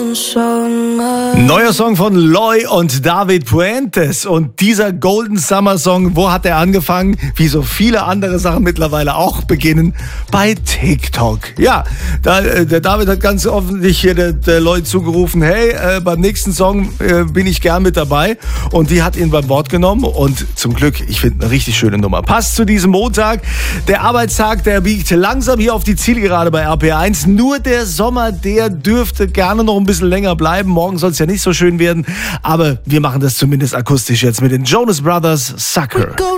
Neuer Song von Loy und David Puentes. Und dieser Golden Summer Song, wo hat er angefangen? Wie so viele andere Sachen mittlerweile auch beginnen, bei TikTok. Ja, der David hat ganz offensichtlich hier der Loy zugerufen, hey, beim nächsten Song bin ich gern mit dabei. Und die hat ihn beim Wort genommen. Und zum Glück, ich finde eine richtig schöne Nummer. Passt zu diesem Montag. Der Arbeitstag, der biegt langsam hier auf die Zielgerade bei RPR1. Nur der Sommer, der dürfte gerne noch ein bisschen länger bleiben. Morgen soll es ja nicht so schön werden, aber wir machen das zumindest akustisch jetzt mit den Jonas Brothers, Sucker.